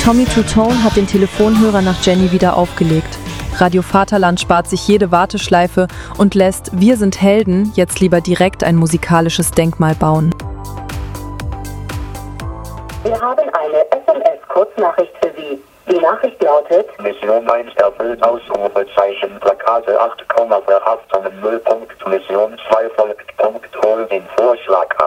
Tommy Two Tone hat den Telefonhörer nach Jenny wieder aufgelegt. Radio Vaterland spart sich jede Warteschleife und lässt Wir sind Helden jetzt lieber direkt ein musikalisches Denkmal bauen. Wir haben eine SMS-Kurznachricht für Sie. Die Nachricht lautet: Mission 1 erfüllt, Ausrufezeichen, Plakate 8, verhaftung 0. Mission 2 folgt, hol den Vorschlag ab.